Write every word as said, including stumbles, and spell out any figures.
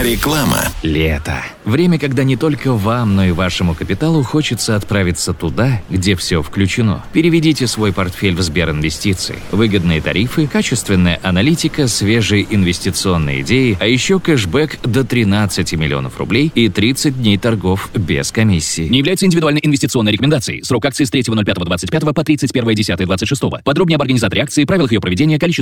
Реклама. Лето. Время, когда не только вам, но и вашему капиталу хочется отправиться туда, где все включено. Переведите свой портфель в Сберинвестиции. Выгодные тарифы, качественная аналитика, свежие инвестиционные идеи, а еще кэшбэк до тринадцати миллионов рублей и тридцать дней торгов без комиссии. Не является индивидуальной инвестиционной рекомендацией. Срок акции с третьего ноль пятого двадцать пятого по тридцать первое десятое двадцать шестого. Подробнее об организаторе акции, правилах ее проведения, количестве